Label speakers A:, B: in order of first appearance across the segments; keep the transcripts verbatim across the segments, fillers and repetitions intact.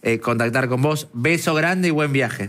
A: eh, contactar con vos. Beso grande y buen viaje.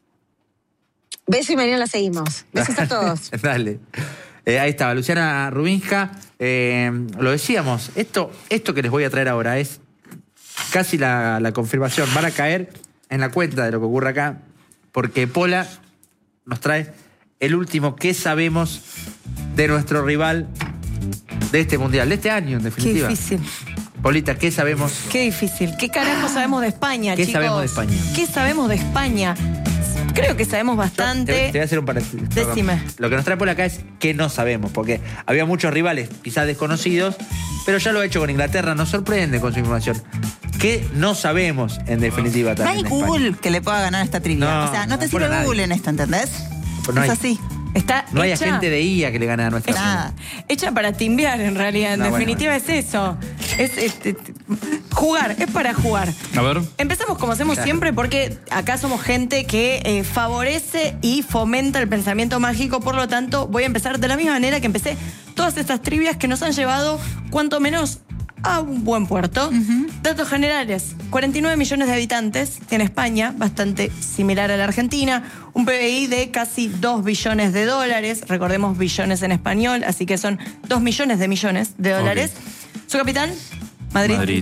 B: Beso y mañana la seguimos. Besos a todos.
A: Dale. Eh, ahí estaba, Luciana Rubinska. Eh, lo decíamos, esto, esto que les voy a traer ahora es casi la, la confirmación. Van a caer en la cuenta de lo que ocurre acá, porque Pola nos trae el último que sabemos de nuestro rival de este mundial, de este año, en definitiva.
C: Qué difícil.
A: Polita, ¿qué sabemos?
C: Qué difícil. ¿Qué carajo sabemos de España,
A: ¿Qué
C: chicos?
A: sabemos de España?
C: ¿Qué sabemos de España? Creo que sabemos bastante.
A: Te, te voy a hacer un paréntesis.
C: Decime.
A: Lo que nos trae por acá es que no sabemos, porque había muchos rivales quizás desconocidos, pero ya lo ha hecho con Inglaterra, nos sorprende con su información. ¿Qué no sabemos, en definitiva,
D: No hay
A: también?
D: Google que le pueda ganar esta trivia.
A: No,
D: o sea, no,
A: no
D: te
A: pone
D: sirve
A: nadie.
D: Google en esto, ¿entendés?
A: Pues no
D: es
A: hay.
D: así.
C: Está
A: No hay
C: hecha,
A: agente de I A que le gane a nuestra
D: Nada.
C: hecha para timbear, en realidad. En
A: No, bueno,
C: definitiva
A: bueno.
C: es eso. Es, es- es- jugar, es para jugar.
E: A ver.
C: Empezamos como hacemos
A: Claro.
C: siempre porque acá somos gente que eh, favorece y fomenta el pensamiento mágico. Por lo tanto, voy a empezar de la misma manera que empecé todas estas trivias que nos han llevado, cuanto menos, a un buen puerto. Datos generales. cuarenta y nueve millones de habitantes tiene España, bastante similar a la Argentina. Un P B I de casi dos billones de dólares. Recordemos billones en español, así que son dos millones de millones de dólares. Su capital, Madrid.
E: Madrid.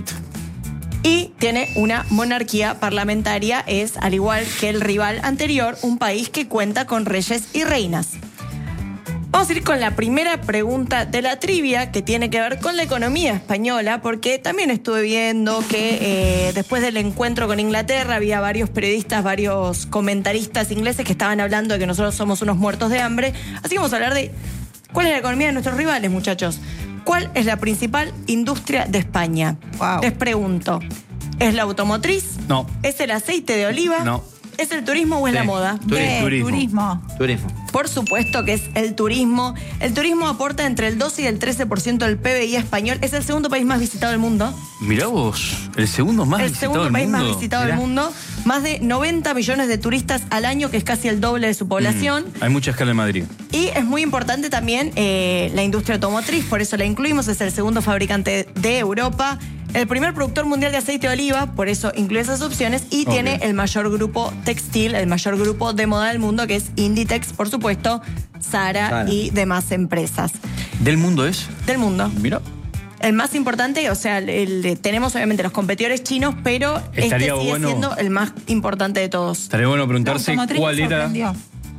C: Y tiene una monarquía parlamentaria, es, al igual que el rival anterior, un país que cuenta con reyes y reinas. Vamos a ir con la primera pregunta de la trivia, que tiene que ver con la economía española, porque también estuve viendo que eh, después del encuentro con Inglaterra había varios periodistas, varios comentaristas ingleses que estaban hablando de que nosotros somos unos muertos de hambre. Así que vamos a hablar de cuál es la economía de nuestros rivales, muchachos. ¿Cuál es la principal industria de España?
D: Wow.
C: Les pregunto, ¿es la automotriz?
E: No.
C: ¿Es el aceite de oliva?
E: No.
C: ¿Es el turismo o es
A: Sí.
C: la moda?
A: Turismo.
D: ¿Qué?
E: Turismo.
D: Turismo.
A: Turismo.
C: Por supuesto que es el turismo. El turismo aporta entre el doce y el trece por ciento del P B I español. Es el segundo país más visitado del mundo.
E: Mirá vos, el segundo más
C: el
E: visitado
C: segundo
E: del
C: país
E: mundo.
C: más visitado
A: Mirá.
C: del mundo. Más de noventa millones de turistas al año, que es casi el doble de su población.
E: Mm, Hay mucha escala en Madrid.
C: Y es muy importante también eh, la industria automotriz, por eso la incluimos. Es el segundo fabricante de Europa. El primer productor mundial de aceite de oliva, por eso incluye esas opciones. Y
E: Ok.
C: tiene el mayor grupo textil, el mayor grupo de moda del mundo, que es Inditex, por supuesto, Zara,
A: Zara.
C: y demás empresas
E: ¿Del mundo es?
C: del mundo.
E: Mira.
C: El más importante, o sea, el, el- tenemos obviamente los competidores chinos, pero
E: Estaría
C: este sigue
E: bueno-
C: siendo el más importante de todos.
E: Estaría bueno preguntarse
D: La automotriz
E: cuál
D: me
E: era.
D: sorprendió.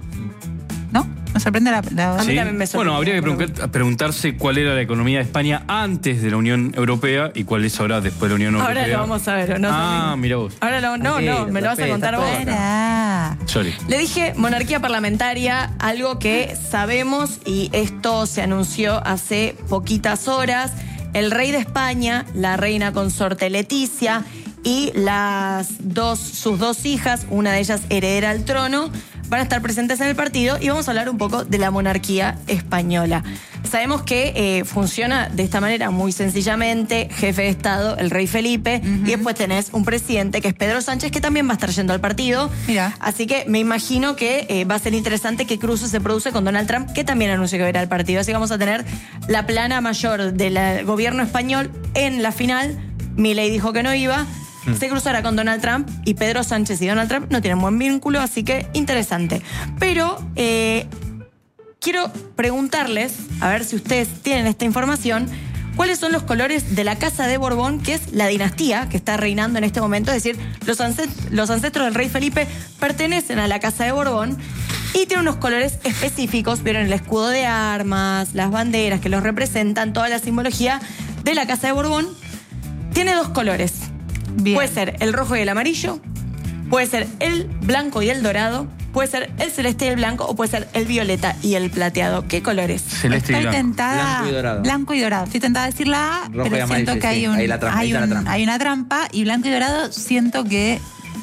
D: ¿No? Me sorprende la... la-
C: A mí
E: Sí.
C: también me sorprendió,
E: Bueno, habría que
C: pero-
E: preguntar- preguntarse cuál era la economía de España antes de la Unión Europea y cuál es ahora después de la Unión Europea.
C: Ahora lo vamos a ver, ¿o no?
E: Ah,
C: También.
E: mira vos.
C: Ahora lo, no, no, me lo vas a
A: Tranquilo,
C: contar
A: está
C: vos.
A: todo acá.
D: Pará.
E: Sorry.
C: Le dije monarquía parlamentaria, algo que sabemos y esto se anunció hace poquitas horas. El rey de España, la reina consorte Leticia y las dos, sus dos hijas, una de ellas heredera al trono, van a estar presentes en el partido y vamos a hablar un poco de la monarquía española. Sabemos que eh, funciona de esta manera muy sencillamente: jefe de Estado, el rey Felipe, y después tenés un presidente que es Pedro Sánchez, que también va a estar yendo al partido.
D: Mira.
C: Así que me imagino que eh, va a ser interesante qué cruce se produce con Donald Trump, que también anunció que va a ir al partido. Así que vamos a tener la plana mayor del gobierno español en la final. Milei dijo que no iba. Se cruzará con Donald Trump y Pedro Sánchez y Donald Trump no tienen buen vínculo, así que interesante. Pero eh, quiero preguntarles, a ver si ustedes tienen esta información, ¿cuáles son los colores de la Casa de Borbón, que es la dinastía que está reinando en este momento? Es decir, los, ancest- los ancestros del rey Felipe pertenecen a la Casa de Borbón y tienen unos colores específicos. Vieron el escudo de armas, las banderas que los representan, toda la simbología de la Casa de Borbón. Tiene dos colores.
D: Bien.
C: Puede ser el rojo y el amarillo, puede ser el blanco y el dorado, puede ser el celeste y el blanco, o puede ser el violeta y el plateado. ¿Qué colores?
E: Celeste y
D: Estoy
E: blanco.
D: tentada.
A: Blanco y dorado.
D: Blanco y dorado. Estoy tentada a decir la A,
A: Rojo y
D: pero
A: amarillo,
D: siento que
A: sí.
D: hay, un,
A: Ahí la trampa, ahí
D: hay,
A: está la
D: un-
A: trampa.
D: hay una trampa. Y blanco y dorado siento que...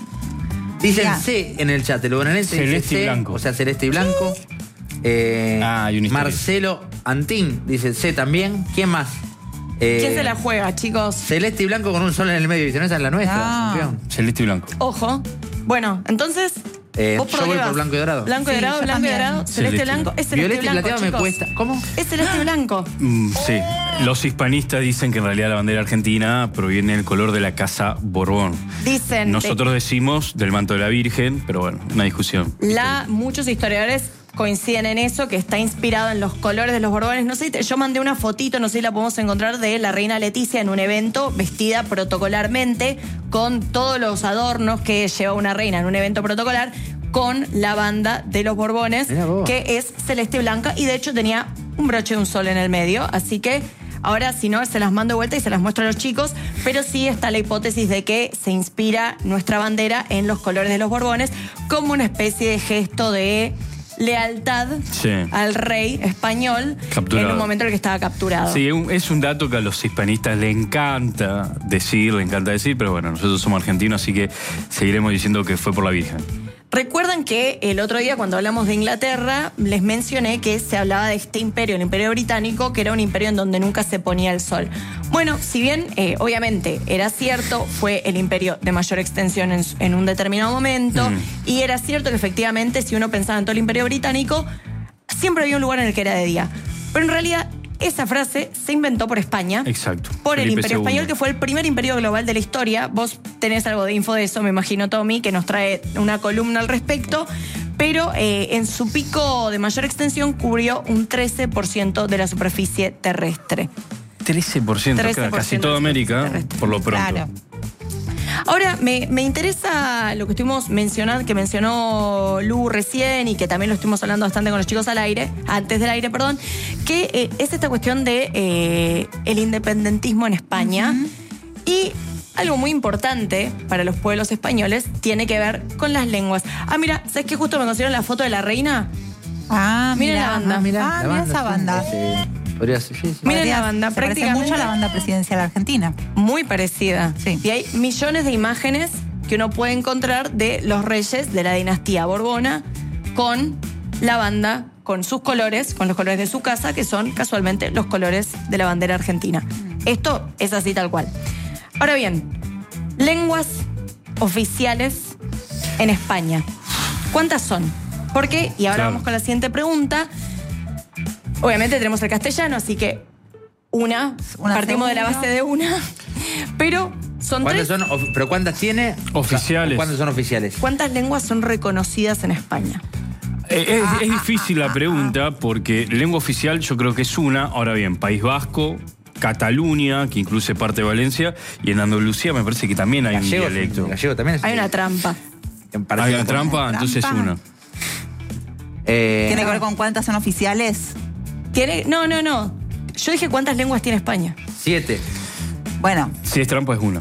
A: Dicen
D: Ya.
A: C en el chat, el bonaerense dice
E: Celeste y
A: C,
E: blanco.
A: o sea, celeste y blanco. Eh,
E: Ah, hay una historia.
A: Marcelo Antín dice C también. ¿Quién más? Eh,
C: ¿Quién se la juega, chicos?
A: Celeste y blanco con un sol en el medio. Dice, no, esa es la nuestra,
D: No.
A: campeón.
E: Celeste y blanco.
C: Ojo. Bueno, entonces,
A: Eh,
C: ¿Vos por
A: yo voy
C: dónde
A: por
C: vas?
A: blanco y dorado.
C: Blanco y
D: Sí,
C: dorado,
D: yo
C: blanco y
D: también.
C: dorado, celeste,
E: Celeste.
C: blanco. Es celeste
A: Violeta y
C: blanco,
A: plateado me
C: chicos.
A: cuesta. ¿Cómo?
C: Es celeste blanco.
E: Mm, sí. Los hispanistas dicen que en realidad la bandera argentina proviene del color de la Casa Borbón.
C: Dicen.
E: Nosotros decimos del manto de la Virgen, pero bueno, una discusión.
C: La, muchos historiadores coinciden en eso, que está inspirado en los colores de los Borbones. No sé, te- yo mandé una fotito, no sé si la podemos encontrar, de la reina Leticia en un evento vestida protocolarmente con todos los adornos que lleva una reina en un evento protocolar, con la banda de los Borbones,
A: Mirá vos.
C: que es celeste y blanca, y de hecho tenía un broche de un sol en el medio, así que ahora si no se las mando de vuelta y se las muestro a los chicos, pero sí está la hipótesis de que se inspira nuestra bandera en los colores de los Borbones como una especie de gesto de lealtad
E: Sí.
C: al rey español
E: Capturado.
C: en un momento en el que estaba capturado.
E: Sí, un- es un dato que a los hispanistas le encanta decir, le encanta decir, pero bueno, nosotros somos argentinos, así que seguiremos diciendo que fue por la Virgen.
C: Recuerdan que el otro día cuando hablamos de Inglaterra les mencioné que se hablaba de este imperio, el imperio británico, que era un imperio en donde nunca se ponía el sol. Bueno, si bien eh, obviamente era cierto, fue el imperio de mayor extensión en, su- en un determinado momento,
E: Mm.
C: y era cierto que efectivamente si uno pensaba en todo el imperio británico, siempre había un lugar en el que era de día. Pero en realidad esa frase se inventó por España.
E: Exacto.
C: Por el
E: Felipe
C: Imperio
E: segundo.
C: Español, que fue el primer imperio global de la historia. Vos tenés algo de info de eso, me imagino, Tommy, que nos trae una columna al respecto. Pero eh, en su pico de mayor extensión cubrió un trece por ciento de la superficie terrestre.
E: trece por ciento,
C: trece
E: claro,
C: por
E: casi
C: ciento
E: toda
C: de
E: América,
C: terrestre.
E: por lo pronto.
D: Claro.
C: Ahora, me, me interesa lo que estuvimos mencionando, que mencionó Lu recién y que también lo estuvimos hablando bastante con los chicos al aire, antes del aire, perdón, que eh, es esta cuestión de eh, el independentismo en España. Y algo muy importante para los pueblos españoles tiene que ver con las lenguas. Ah, mira, ¿sabes qué? Justo me consiguieron la foto de la reina.
D: Ah,
C: Miren
D: mira
C: la banda.
D: Ah, mira,
A: la
D: esa
A: sí,
D: banda.
A: sí. Podría ser, sí, sí.
C: Miren
D: Podría-
C: la banda,
D: se parece
C: prácticamente-
D: mucho a la banda presidencial argentina.
C: Muy parecida.
D: Sí.
C: Y hay millones de imágenes que uno puede encontrar de los reyes de la dinastía Borbona con la banda, con sus colores, con los colores de su casa, que son casualmente los colores de la bandera argentina. Esto es así tal cual. Ahora bien, lenguas oficiales en España. ¿Cuántas son? ¿Por qué? Y ahora
E: Claro.
C: vamos con la siguiente pregunta. Obviamente tenemos el castellano, así que una,
D: Una
C: partimos de la
D: seguro.
C: base de una, pero son
A: ¿Cuántas
C: tres.
A: son? of- ¿Pero cuántas tiene?
E: Oficiales.
A: ¿Cuántas son oficiales?
C: ¿Cuántas lenguas son reconocidas en España?
E: Eh, Es, es difícil la pregunta porque lengua oficial yo creo que es una. Ahora bien, País Vasco, Cataluña, que incluye parte de Valencia, y en Andalucía me parece que también hay
A: Gallego,
E: un dialecto.
A: Gallego también es.
C: Hay una trampa.
A: en parecido
E: Hay una
A: con-
E: trampa, entonces
D: Trampa.
E: una.
A: Eh,
D: ¿Tiene que ver con cuántas son oficiales?
C: ¿Tiene? No, no, no. Yo dije cuántas lenguas tiene España.
A: Siete.
D: Bueno,
E: Si es trampa es una.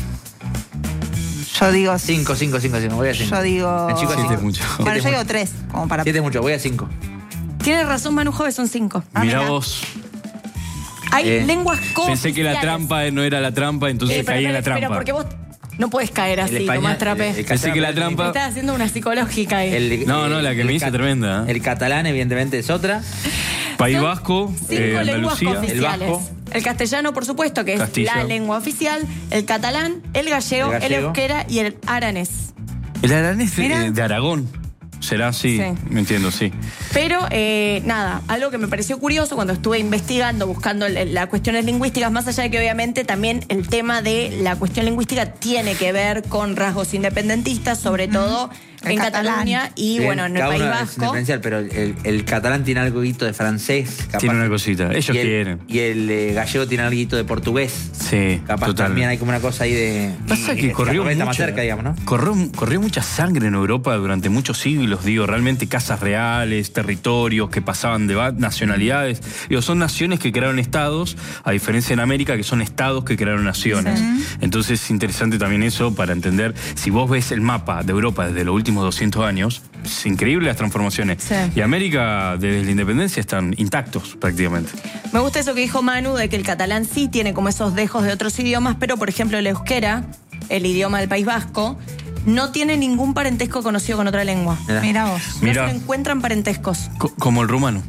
D: yo digo
A: Cinco, cinco, cinco, cinco. Voy a cinco.
D: Yo digo.
A: En chico
E: Siete
A: cinco.
E: es mucho.
D: Bueno,
A: Siete
D: yo digo
A: mucho.
D: tres, como para.
A: Siete es mucho, voy a cinco.
C: Tiene razón Manu Jove, son cinco.
D: Ah,
E: Mirá
D: mira.
E: vos.
C: Hay
A: Eh,
C: lenguas cooficiales.
E: Pensé que la trampa no era la trampa, entonces
C: Eh, pero,
E: caí en la
C: pero,
E: trampa.
C: pero porque vos no puedes caer
A: El
C: así,
A: español-
C: como atrapé.
A: el- el
E: Pensé que la
A: catalán-
E: trampa-
C: Estás haciendo una psicológica ahí.
A: El-
E: No, no, la que
A: el
E: me hice
A: cat-
E: tremenda, ¿eh?
A: El catalán, evidentemente, es otra.
E: País
C: Son
E: Vasco,
C: Cinco
E: eh,
C: lenguas
E: Andalucía.
C: oficiales.
A: el vasco.
C: El castellano, por supuesto, que es
E: Castilla.
C: la lengua oficial. El catalán, el gallego,
A: El
C: el,
A: gallego.
C: euskera y el aranés.
E: El aranés de,
D: Mira.
E: de Aragón. ¿Será así?
C: Sí.
E: Me entiendo, sí.
C: Pero eh, nada, algo que me pareció curioso cuando estuve investigando, buscando el- las cuestiones lingüísticas, más allá de que obviamente también el tema de la cuestión lingüística tiene que ver con rasgos independentistas, sobre todo
D: El
C: en
D: catalán.
C: Cataluña y
A: Bien,
C: bueno, en el
A: cada
C: País
A: uno es
C: Vasco.
A: diferencial, pero el, el catalán tiene algo de francés. Capaz.
E: Tiene una cosita. Ellos
A: y el,
E: quieren.
A: Y el eh, gallego tiene algo de portugués.
E: Sí,
A: Capaz
E: total.
A: también hay como una cosa ahí de.
E: Pasa
A: y-
E: que
A: y
E: corrió
A: la
E: mucha,
A: más cerca, digamos, ¿no?
E: corrió, corrió mucha sangre en Europa durante muchos siglos, digo, realmente casas reales, territorios que pasaban de va- nacionalidades. Digo, son naciones que crearon estados, a diferencia en América que son estados que crearon naciones. Entonces es interesante también eso para entender, si vos ves el mapa de Europa desde los últimos doscientos años, es increíble las transformaciones.
C: Sí.
E: Y América desde la independencia están intactos prácticamente.
C: Me gusta eso que dijo Manu, de que el catalán sí tiene como esos dejos de otros idiomas, pero por ejemplo el euskera, el idioma del País Vasco, no tiene ningún parentesco conocido con otra lengua.
A: Mirá.
D: Mira vos.
C: No
E: Mirá.
C: se le encuentran parentescos.
E: Co- como el rumano.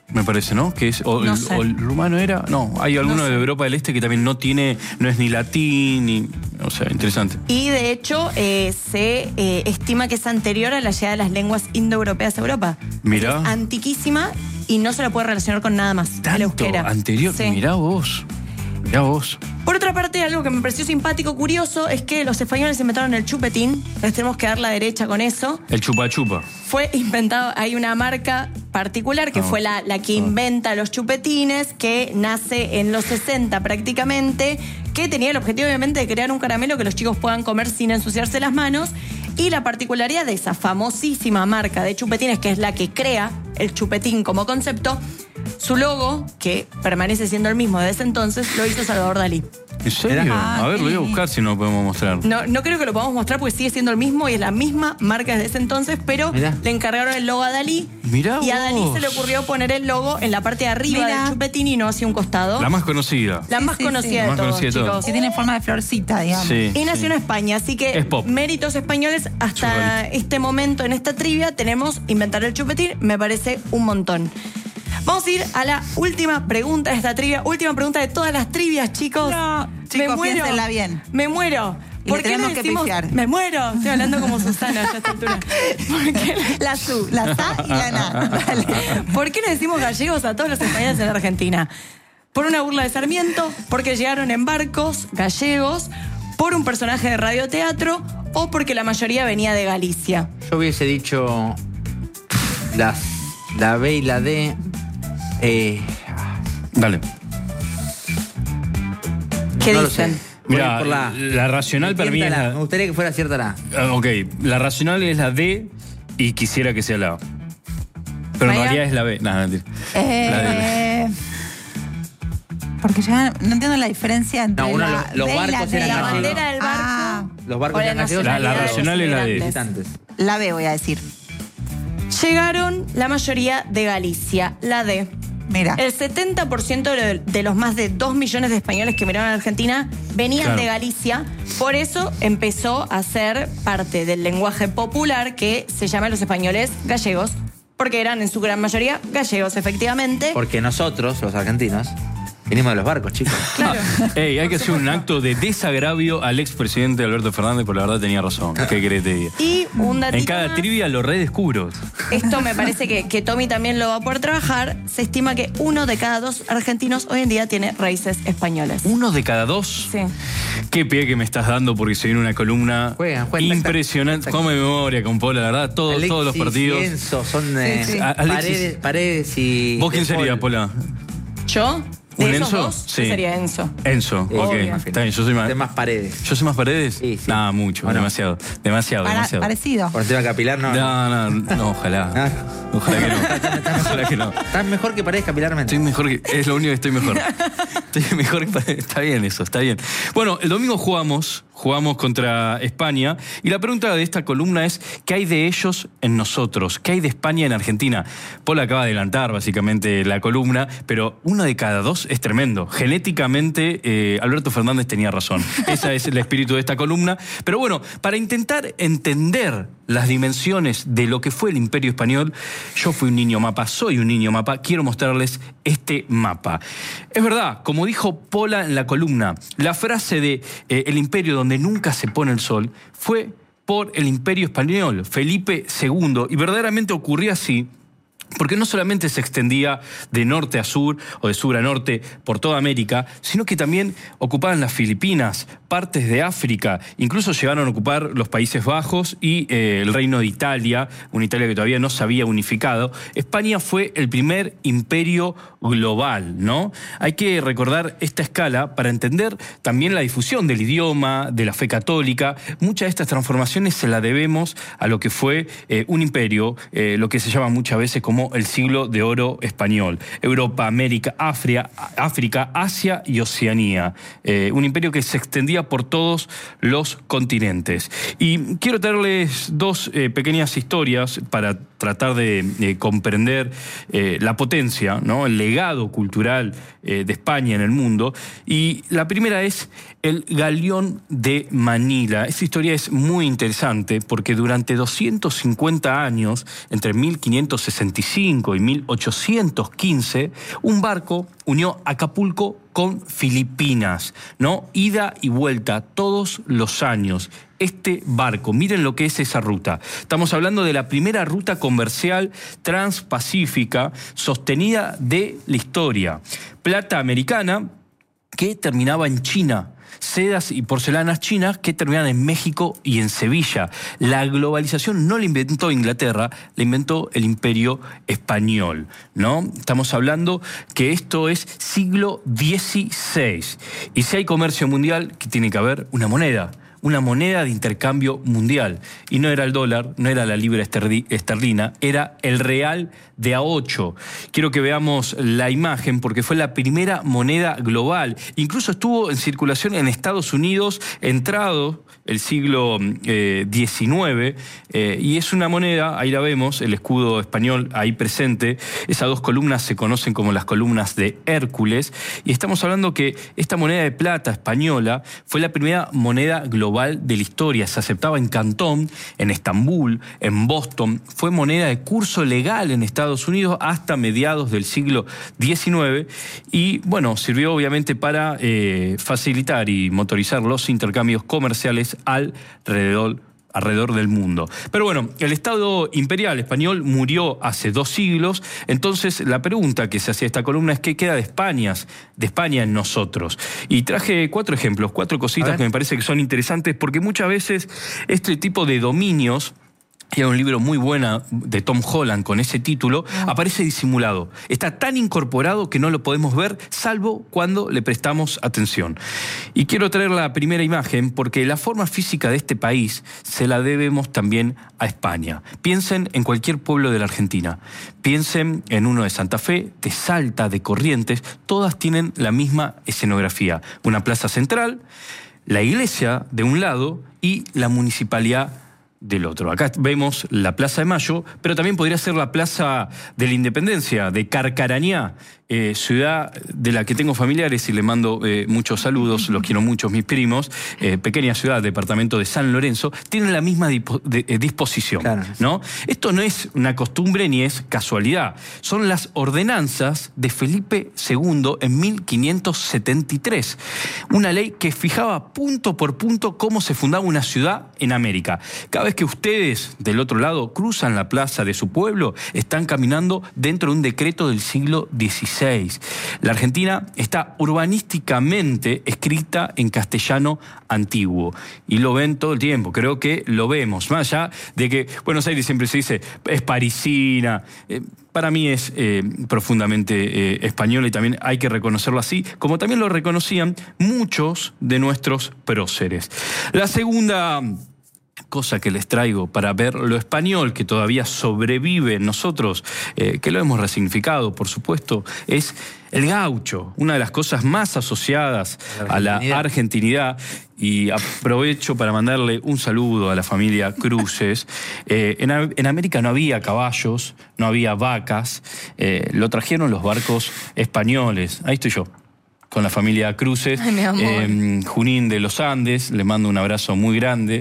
E: me parece, ¿no? Que es, o,
C: No
E: el,
C: sé.
E: o el rumano era. No, hay alguno
C: No sé.
E: de Europa del Este que también no tiene, no es ni latín, ni. O sea, interesante.
C: Y de hecho, eh, se eh, estima que es anterior a la llegada de las lenguas indoeuropeas a Europa.
E: Mirá.
C: Es antiquísima y no se la puede relacionar con nada más. el
E: Tanto
C: euskera.
E: anterior.
C: Sí.
E: Mirá vos. Mirá vos.
C: Por otra parte, algo que me pareció simpático, curioso, es que los españoles inventaron el chupetín. Les tenemos que dar la derecha con eso.
E: El chupa chupa.
C: Fue inventado, hay una marca particular que
E: Ah.
C: fue la, la que inventa los chupetines, que nace en los sesenta prácticamente, que tenía el objetivo obviamente de crear un caramelo que los chicos puedan comer sin ensuciarse las manos. Y la particularidad de esa famosísima marca de chupetines, que es la que crea el chupetín como concepto, su logo, que permanece siendo el mismo desde entonces, lo hizo Salvador Dalí.
E: ¿En serio?
D: Ah,
E: a ver,
D: qué
E: lo voy a
D: lindo.
E: buscar si no lo podemos mostrar.
C: No, no creo que lo podamos mostrar porque sigue siendo el mismo y es la misma marca desde ese entonces, pero
A: Mirá.
C: le encargaron el logo a Dalí.
E: Mirá
C: y a Dalí
E: vos.
C: se le ocurrió poner el logo en la parte de arriba
D: Mirá.
C: del chupetín y no hacia un costado.
E: La más conocida.
C: La más
D: Sí, sí,
C: conocida
D: sí.
C: de
E: La más
C: todos,
E: conocida de todos.
C: chicos.
D: Que tiene forma de florcita, digamos.
E: Sí.
C: Y nació
E: sí.
C: en España, así que
E: Es pop.
C: méritos españoles hasta
E: Surrealista.
C: este momento en esta trivia tenemos inventar el chupetín, me parece un montón. Vamos a ir a la última pregunta de esta trivia, última pregunta de todas las trivias, chicos.
D: No, chicos, piénsenla bien.
C: Me muero.
D: Y
C: ¿Por
D: le
C: qué le
D: tenemos que
C: decimos
D: pifiar.
C: me muero? Estoy hablando como Susana ya a esta altura. ¿Por qué,
D: La su, la sa y la na. Dale.
C: ¿Por qué le decimos gallegos a todos los españoles en Argentina? Por una burla de Sarmiento, porque llegaron en barcos gallegos, por un personaje de radioteatro o porque la mayoría venía de Galicia.
A: Yo hubiese dicho las, la B y la D. Eh,
E: Dale.
C: ¿Qué
A: no lo
C: dicen?
A: sé. Voy
E: Mira,
A: por
E: la,
A: la,
E: racional para mí es
A: Inténtala.
E: la.
A: Me gustaría que fuera cierta la.
E: Ah, ok, la racional es la D y quisiera que sea la A. Pero en
C: Maya.
E: realidad es la B. No, mentira. La D.
D: Eh, porque ya no entiendo la diferencia entre
A: No, uno,
D: la
A: los- los
D: D y la
A: barcos
D: D.
A: eran
C: La
A: gallegos.
C: bandera del barco.
D: Ah,
A: Los barcos
C: o la
A: eran gallegos.
E: La- la
C: nacionalidad de los
E: racional es la D.
C: inmigrantes.
A: Visitantes.
D: la B voy a decir.
C: Llegaron la mayoría de Galicia, la D.
D: Mira.
C: El setenta por ciento de, de los más de dos millones de españoles que miraron a Argentina venían
E: Claro.
C: de Galicia. Por eso empezó a ser parte del lenguaje popular que se llama los españoles gallegos, porque eran en su gran mayoría gallegos, efectivamente.
A: Porque nosotros, los argentinos, venimos de los barcos, chicos.
C: Claro.
E: Ey, hay que hacer un acto de desagravio al expresidente Alberto Fernández, porque la verdad tenía razón. ¿Qué querés que te diga?
C: Y un datito
E: En cada
C: más.
E: trivia lo redescubro.
C: Esto me parece que, que Tommy también lo va a poder trabajar. Se estima que uno de cada dos argentinos hoy en día tiene raíces españolas.
E: Uno de cada dos.
C: Sí.
E: Qué pie que me estás dando porque se viene una columna
A: Juegan, juegan,
E: impresionante.
A: exacto.
E: Come memoria con Paula, la verdad, todos,
A: Alexis
E: todos los partidos.
A: y Enzo son eh,
D: Sí, sí.
E: A- Alexis.
A: paredes, paredes y.
E: ¿Vos quién
A: De Paul.
E: sería, Paula?
C: ¿Yo? ¿De
E: ¿Un
C: esos
E: Enzo?
C: dos?
E: Sí.
C: Yo sería Enzo.
E: Enzo,
A: Eh,
E: ok.
A: obvio.
E: Está bien, yo soy más.
A: De más paredes.
E: ¿Yo soy más paredes?
A: Sí, sí.
E: Nada, mucho,
A: ¿O no?
E: demasiado. Demasiado,
D: Para-
E: demasiado.
D: parecido.
A: Por el tema capilar, no.
E: No, no, no, ojalá.
A: Ah.
E: Ojalá que no. Ojalá que no.
A: Estás mejor que paredes capilarmente.
E: Estoy mejor que. Es lo único que estoy mejor. Estoy mejor que paredes. Está bien eso, está bien. Bueno, el domingo jugamos. Jugamos contra España y la pregunta de esta columna es ¿qué hay de ellos en nosotros? ¿Qué hay de España en Argentina? Paul acaba de adelantar básicamente la columna, pero uno de cada dos es tremendo. Genéticamente, eh, Alberto Fernández tenía razón. Ese es el espíritu de esta columna. Pero bueno, para intentar entender las dimensiones de lo que fue el Imperio Español, yo fui un niño mapa, soy un niño mapa, quiero mostrarles este mapa. Es verdad, como dijo Pola en la columna, la frase de eh, el imperio donde nunca se pone el sol fue por el Imperio Español, Felipe segundo, y verdaderamente ocurría así. Porque no solamente se extendía de norte a sur o de sur a norte por toda América, sino que también ocupaban las Filipinas, partes de África, incluso llegaron a ocupar los Países Bajos y eh, el Reino de Italia, una Italia que todavía no se había unificado. España fue el primer imperio global, ¿no? Hay que recordar esta escala para entender también la difusión del idioma, de la fe católica. Muchas de estas transformaciones se las debemos a lo que fue eh, un imperio, eh, lo que se llama muchas veces como el siglo de oro español. Europa, América, África, África Asia y Oceanía. Eh, un imperio que se extendía por todos los continentes. Y quiero traerles dos eh, pequeñas historias para tratar de eh, comprender eh, la potencia, ¿no? El legado cultural eh, de España en el mundo. Y la primera es el Galeón de Manila. Esta historia es muy interesante porque durante doscientos cincuenta años, entre mil quinientos sesenta y veinticinco y mil ochocientos quince, un barco unió Acapulco con Filipinas, ¿no? Ida y vuelta todos los años. Este barco, miren lo que es esa ruta. Estamos hablando de la primera ruta comercial transpacífica sostenida de la historia. Plata americana que terminaba en China. Sedas y porcelanas chinas que terminan en México y en Sevilla. La globalización no la inventó Inglaterra, la inventó el Imperio Español, ¿no? Estamos hablando que esto es siglo dieciséis. Y si hay comercio mundial, ¿qué tiene que haber? Una moneda. Una moneda de intercambio mundial. Y no era el dólar, no era la libra esterlina, era el real de a ocho. Quiero que veamos la imagen porque fue la primera moneda global. Incluso estuvo en circulación en Estados Unidos, entrado el siglo diecinueve, eh, y es una moneda, ahí la vemos, el escudo español ahí presente. Esas dos columnas se conocen como las columnas de Hércules. Y estamos hablando que esta moneda de plata española fue la primera moneda global de la historia. Se aceptaba en Cantón, en Estambul, en Boston. Fue moneda de curso legal en Estados Unidos hasta mediados del siglo diecinueve y, bueno, sirvió obviamente para eh, facilitar y motorizar los intercambios comerciales alrededor alrededor del mundo. Pero bueno, el Estado imperial español murió hace dos siglos, entonces la pregunta que se hacía esta columna es ¿qué queda de España, de España en nosotros? Y traje cuatro ejemplos, cuatro cositas que me parece que son interesantes, porque muchas veces este tipo de dominios, y hay un libro muy bueno de Tom Holland con ese título, aparece disimulado. Está tan incorporado que no lo podemos ver, salvo cuando le prestamos atención. Y quiero traer la primera imagen porque la forma física de este país se la debemos también a España. Piensen en cualquier pueblo de la Argentina. Piensen en uno de Santa Fe, de Salta, de Corrientes. Todas tienen la misma escenografía. Una plaza central, la iglesia de un lado y la municipalidad del otro. Acá vemos la Plaza de Mayo, pero también podría ser la Plaza de la Independencia, de Carcarañá, eh, ciudad de la que tengo familiares y le mando eh, muchos saludos, los quiero mucho, mis primos, eh, pequeña ciudad, departamento de San Lorenzo, tienen la misma dispo de, eh, disposición, claro, ¿no? Esto no es una costumbre ni es casualidad, son las ordenanzas de Felipe segundo en mil quinientos setenta y tres, una ley que fijaba punto por punto cómo se fundaba una ciudad en América. Cada vez que ustedes del otro lado cruzan la plaza de su pueblo, están caminando dentro de un decreto del siglo dieciséis. La Argentina está urbanísticamente escrita en castellano antiguo y lo ven todo el tiempo, creo que lo vemos, más allá de que Buenos Aires siempre se dice es parisina, eh, para mí es eh, profundamente eh, española y también hay que reconocerlo así, como también lo reconocían muchos de nuestros próceres. La segunda cosa que les traigo para ver lo español que todavía sobrevive en nosotros, eh, que lo hemos resignificado, por supuesto, es el gaucho, una de las cosas más asociadas la a la argentinidad. Y aprovecho para mandarle un saludo a la familia Cruces. Eh, en, en América no había caballos, no había vacas, eh, lo trajeron los barcos españoles. Ahí estoy yo, con la familia Cruces.
C: Ay, mi amor.
E: Eh, Junín de los Andes, le mando un abrazo muy grande.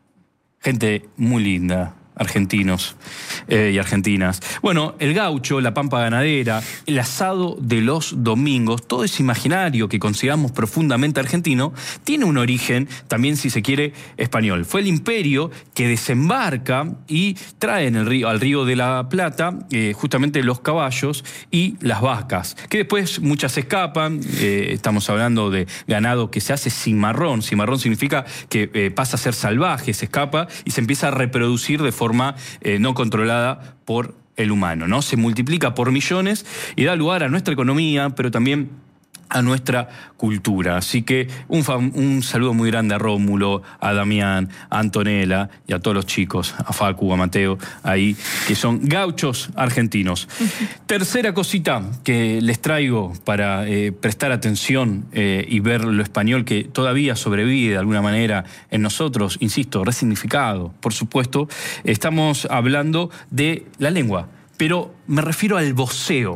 E: Gente muy linda, argentinos eh, y argentinas. Bueno, el gaucho, la pampa ganadera, el asado de los domingos, todo ese imaginario que consideramos profundamente argentino, tiene un origen también, si se quiere, español. Fue el imperio que desembarca y trae en el río, al río de la Plata eh, justamente los caballos y las vacas, que después muchas escapan. Eh, estamos hablando de ganado que se hace cimarrón. Cimarrón significa que eh, pasa a ser salvaje, se escapa y se empieza a reproducir de forma forma eh, no controlada por el humano, ¿no? Se multiplica por millones y da lugar a nuestra economía, pero también a nuestra cultura. Así que un, un saludo muy grande a Rómulo, a Damián, a Antonella y a todos los chicos, a Facu, a Mateo, ahí, que son gauchos argentinos. Tercera cosita que les traigo para eh, prestar atención eh, y ver lo español que todavía sobrevive de alguna manera en nosotros, insisto, resignificado, por supuesto. Estamos hablando de la lengua, pero me refiero al voceo.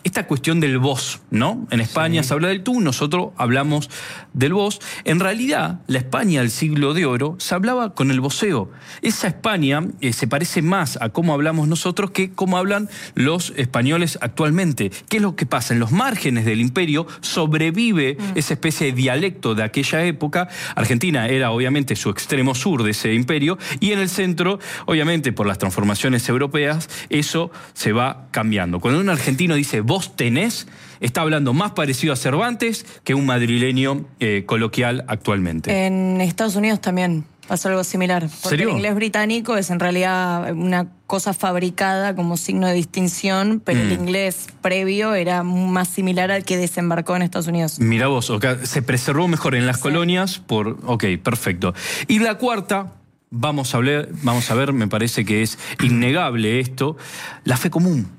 E: esta cuestión del vos, ¿no? En España sí. se habla del tú, nosotros hablamos del vos. En realidad, la España del siglo de oro se hablaba con el voceo. Esa España eh, se parece más a cómo hablamos nosotros que cómo hablan los españoles actualmente. ¿Qué es lo que pasa? En los márgenes del imperio sobrevive mm. esa especie de dialecto de aquella época. Argentina era obviamente su extremo sur de ese imperio y en el centro, obviamente por las transformaciones europeas, eso se va cambiando. Cuando un argentino dice vos tenés, está hablando más parecido a Cervantes que un madrileño eh, coloquial actualmente.
C: En Estados Unidos también pasó algo similar. Porque
E: ¿Serio?
C: el inglés británico es en realidad una cosa fabricada como signo de distinción, pero mm. el inglés previo era más similar al que desembarcó en Estados Unidos.
E: Mira vos, okay, se preservó mejor en las sí. colonias por... Ok, perfecto. Y la cuarta... Vamos a, hablar, vamos a ver, me parece que es innegable esto, la fe común.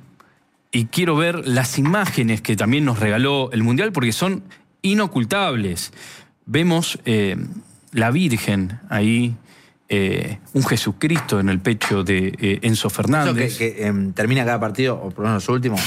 E: Y quiero ver las imágenes que también nos regaló el Mundial porque son inocultables. Vemos eh, la Virgen ahí, eh, un Jesucristo en el pecho de eh, Enzo Fernández.
A: Eso que, que eh, termina cada partido, o por lo menos los últimos.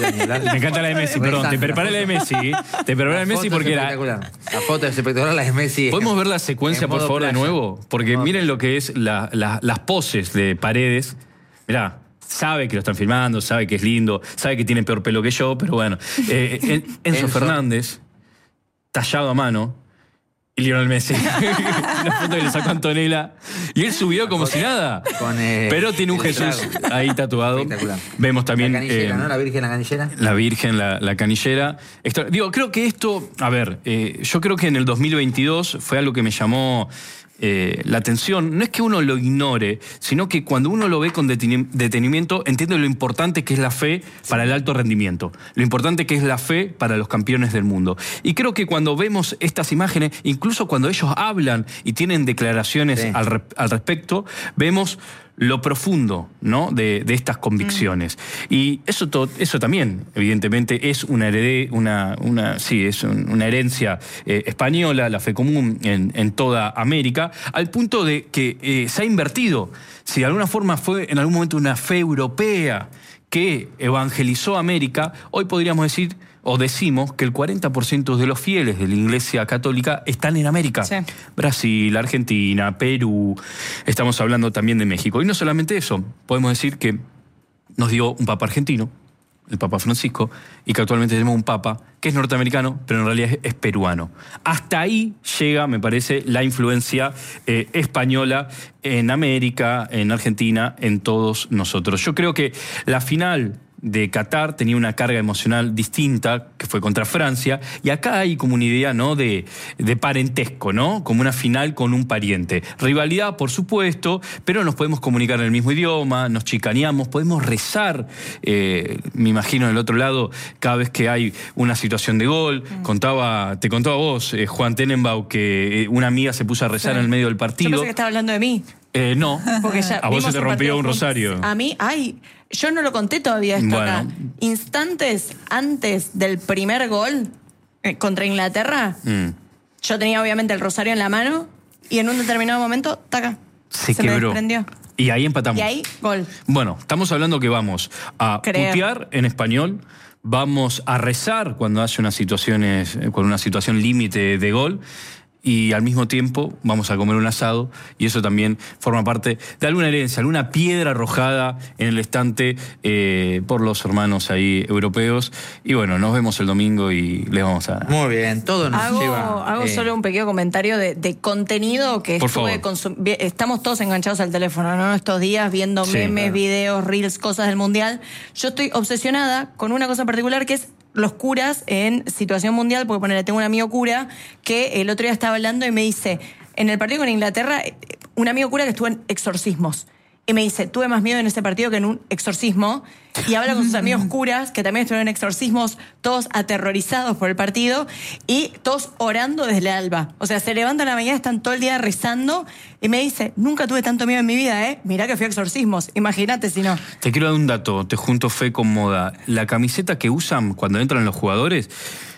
E: Me encanta la de Messi, perdón, te preparé la de Messi. Te preparé la de Messi porque era...
A: La foto es espectacular, la de Messi.
E: ¿Podemos ver la secuencia, por favor, playa. de nuevo? Porque miren lo que es la, la, las poses de Paredes. Mirá. Sabe que lo están filmando, sabe que es lindo, sabe que tiene peor pelo que yo, pero bueno. Eh, en, Enzo, Enzo Fernández, tallado a mano, y Lionel Messi. La foto que le sacó Antonella. Y él subió como si nada. Con, eh, pero tiene un Jesús trago. ahí tatuado. Vemos también...
A: La canillera,
E: eh,
A: ¿no? La Virgen, la canillera.
E: La Virgen, la, la canillera. Esto, digo, creo que esto... A ver, eh, yo creo que en el dos mil veintidós fue algo que me llamó... Eh, la atención, no es que uno lo ignore, sino que cuando uno lo ve con detenimiento, entiende lo importante que es la fe para el alto rendimiento, lo importante que es la fe para los campeones del mundo. Y creo que cuando vemos estas imágenes, incluso cuando ellos hablan y tienen declaraciones sí. al, al respecto, vemos lo profundo, ¿no? de, de estas convicciones. Mm. Y eso, to, eso también, evidentemente, es una, heredé, una, una, sí, es un, una herencia eh, española, la fe común en, en toda América, al punto de que eh, se ha invertido. Si de alguna forma fue en algún momento una fe europea que evangelizó América, hoy podríamos decir... o decimos que el cuarenta por ciento de los fieles de la Iglesia Católica están en América. Sí. Brasil, Argentina, Perú, estamos hablando también de México. Y no solamente eso, podemos decir que nos dio un papa argentino, el Papa Francisco, y que actualmente tenemos un papa que es norteamericano, pero en realidad es, es peruano. Hasta ahí llega, me parece, la influencia eh, española en América, en Argentina, en todos nosotros. Yo creo que la final de Qatar tenía una carga emocional distinta, que fue contra Francia, y acá hay como una idea, ¿no? de, de parentesco, ¿no? Como una final con un pariente. Rivalidad, por supuesto, pero nos podemos comunicar en el mismo idioma, nos chicaneamos, podemos rezar, eh, me imagino del otro lado, cada vez que hay una situación de gol. Mm. Contaba, te contaba vos, eh, Juan Tenenbaum, que una amiga se puso a rezar sí. en el medio del partido.
C: Yo pensé que estaba hablando de mí.
E: Eh, no, porque ya a vos se te rompió un rosario.
C: A mí, ay, yo no lo conté todavía esto bueno. acá. Instantes antes del primer gol eh, contra Inglaterra, mm. yo tenía obviamente el rosario en la mano y en un determinado momento, taca,
E: se,
C: se
E: quebró.
C: me desprendió.
E: Y ahí empatamos.
C: Y ahí, gol.
E: Bueno, estamos hablando que vamos a Creo. putear en español, vamos a rezar cuando haya una situación, con una situación límite de gol, y al mismo tiempo vamos a comer un asado, y eso también forma parte de alguna herencia, alguna piedra arrojada en el estante eh, por los hermanos ahí europeos. Y bueno, nos vemos el domingo y les vamos a...
A: Muy bien, todo nos
C: hago,
A: lleva...
C: Hago eh... solo un pequeño comentario de, de contenido que
E: por
C: estuve consum- Estamos todos enganchados al teléfono, ¿no? Estos días viendo
E: sí,
C: memes,
E: claro.
C: videos, reels, cosas del Mundial. Yo estoy obsesionada con una cosa particular que es los curas en situación mundial, porque ponele, tengo un amigo cura que el otro día estaba hablando y me dice, en el partido con Inglaterra, un amigo cura que estuvo en exorcismos. Y me dice, tuve más miedo en ese partido que en un exorcismo. Y habla con sus amigos curas, que también estuvieron en exorcismos, todos aterrorizados por el partido, y todos orando desde el alba. O sea, se levantan a la mañana, están todo el día rezando, y me dice, nunca tuve tanto miedo en mi vida, ¿eh? Mirá que fui a exorcismos, imagínate si no.
E: Te quiero dar un dato, te junto fe con moda. La camiseta que usan cuando entran los jugadores...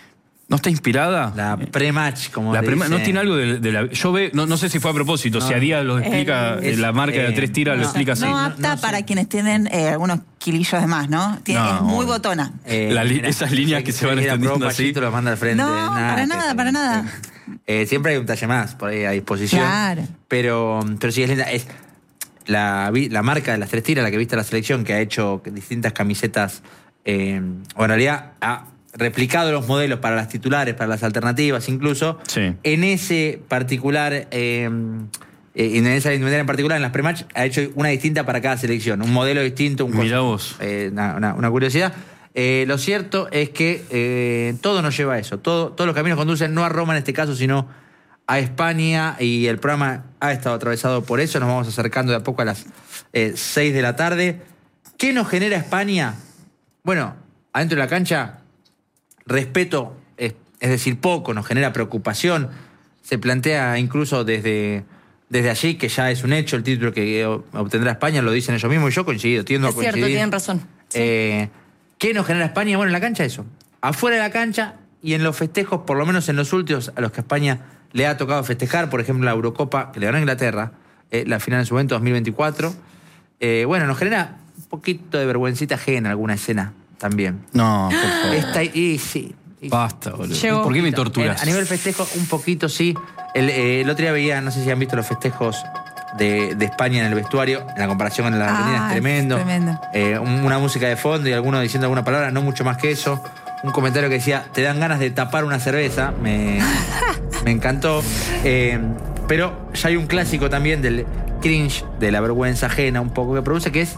E: ¿No está inspirada?
A: La pre-match, como
E: La
A: le
E: prema-
A: dice.
E: no tiene algo de, de la. Yo ve, no, no sé si fue a propósito, si a Díaz lo explica,
A: Eh,
E: eh, la marca de
A: eh,
E: tres tiras lo
A: no,
E: explica así.
D: No
A: no,
D: apta
A: no sé.
D: para quienes tienen eh, algunos kilillos de más, ¿no? Tiene,
E: No,
D: es muy
E: obvio.
D: botona.
A: Eh,
E: La li-
A: mira,
E: esas líneas
A: si
E: que se van
A: quiere
E: extendiendo
A: pro
E: así.
A: Pachito los manda al frente.
D: No, para
A: que
D: nada,
A: está
D: para
A: bien.
D: nada.
A: Eh, siempre hay un talle más por ahí a disposición.
D: Claro.
A: Pero, pero sí, es linda. Es la, vi- la marca de las tres tiras, la que viste la selección, que ha hecho distintas camisetas, eh, o en realidad ha replicado los modelos para las titulares, para las alternativas incluso.
E: Sí.
A: En ese particular, eh, eh, en esa indumentaria en particular, en las pre-match, ha hecho una distinta para cada selección. Un modelo distinto, un
E: Mirá
A: coso-
E: vos.
A: eh, una, una- una curiosidad. Eh, lo cierto es que eh, todo nos lleva a eso. Todo, todos los caminos conducen no a Roma en este caso, sino a España, y el programa ha estado atravesado por eso. Nos vamos acercando de a poco a las eh, seis de la tarde. ¿Qué nos genera España? Bueno, adentro de la cancha, respeto, es, es decir, poco, nos genera preocupación. Se plantea incluso desde, desde allí que ya es un hecho el título que obtendrá España, lo dicen ellos mismos, y yo coincido, tiendo
C: Es
A: a coincidir.
C: cierto, tienen razón.
A: Eh, ¿Qué nos genera España? Bueno, en la cancha eso. Afuera de la cancha y en los festejos, por lo menos en los últimos, a los que España le ha tocado festejar, por ejemplo, la Eurocopa, que le ganó a Inglaterra, eh, la final en su momento, dos mil veinticuatro. Eh, bueno, nos genera un poquito de vergüencita ajena alguna escena también.
E: No, por favor.
A: Esta, y sí. y-
E: Basta, boludo.
C: Llegó.
E: ¿Por qué me
A: en-
E: torturas?
A: A nivel festejo, un poquito sí. El, eh, el otro día veía, no sé si han visto los festejos de, de España en el vestuario, en la comparación con la Argentina,
D: Ah,
A: es tremendo.
D: tremendo.
A: Eh, un- una música de fondo y alguno diciendo alguna palabra, no mucho más que eso. Un comentario que decía, te dan ganas de tapar una cerveza. Me, me encantó. Eh, pero ya hay un clásico también del cringe, de la vergüenza ajena un poco que produce, que es